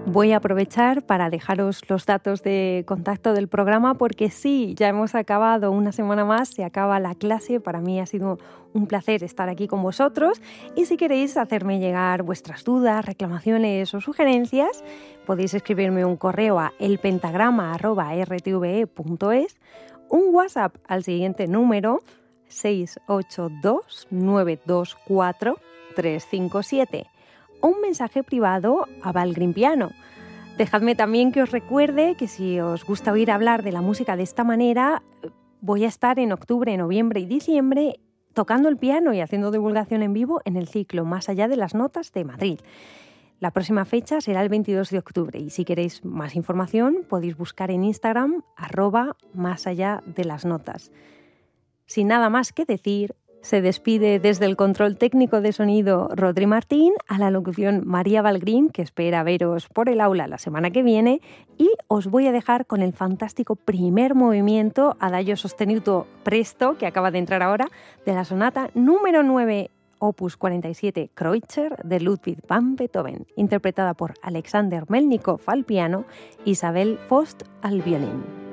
Voy a aprovechar para dejaros los datos de contacto del programa porque sí, ya hemos acabado una semana más, se acaba la clase. Para mí ha sido un placer estar aquí con vosotros y si queréis hacerme llegar vuestras dudas, reclamaciones o sugerencias, podéis escribirme un correo a elpentagrama@rtve.es, un WhatsApp al siguiente número 682 924 357 o un mensaje privado a Val Grimpiano. Dejadme también que os recuerde que si os gusta oír hablar de la música de esta manera, voy a estar en octubre, noviembre y diciembre tocando el piano y haciendo divulgación en vivo en el ciclo Más allá de las notas de Madrid. La próxima fecha será el 22 de octubre y si queréis más información podéis buscar en Instagram @más allá de las notas. Sin nada más que decir, se despide desde el control técnico de sonido Rodri Martín, a la locución María Valgrín, que espera veros por el aula la semana que viene, y os voy a dejar con el fantástico primer movimiento Adagio sostenuto presto, que acaba de entrar ahora, de la sonata número 9, opus 47, Kreutzer, de Ludwig van Beethoven, interpretada por Alexander Melnikov al piano, Isabel Faust al violín.